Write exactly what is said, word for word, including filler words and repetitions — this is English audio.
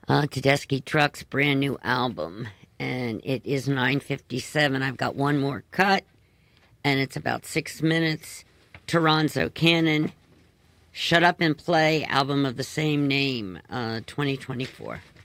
Uh, Tedeschi Trucks' brand new album, and it is nine fifty-seven. I've got one more cut, and it's about six minutes. Toronzo Cannon, Shut Up and Play, album of the same name, uh, twenty twenty-four.